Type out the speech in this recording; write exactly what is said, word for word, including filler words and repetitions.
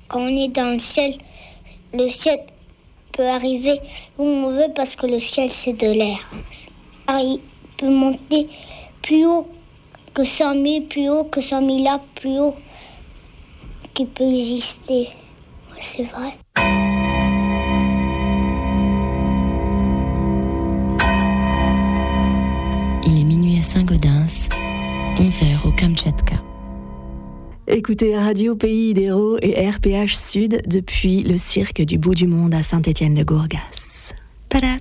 Quand on est dans le ciel, le ciel peut arriver où on veut parce que le ciel, c'est de l'air. Alors, il peut monter plus haut que cent mille, plus haut que cent mille là, plus haut qu'il peut exister. Ouais, c'est vrai. Il est minuit à Saint-Gaudens, onze heures au Kamtchatka. Écoutez Radio Pays d'Héros et R P H Sud depuis le cirque du bout du monde à Saint-Étienne-de-Gourgas. Pada.